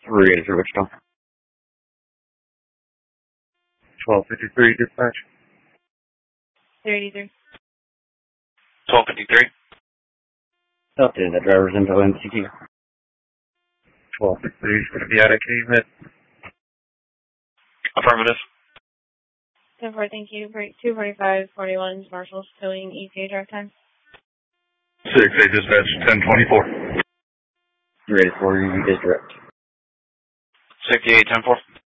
3 for Wichita. 1253 dispatch. 383. 1253. Updated that driver's info MCT. 1253 is going to be out of unit. Affirmative. 10-4, thank you. 245-41 Marshall's towing ETA drive time. 6-8 dispatch, 1024. 384, you get direct. 68, 10-4.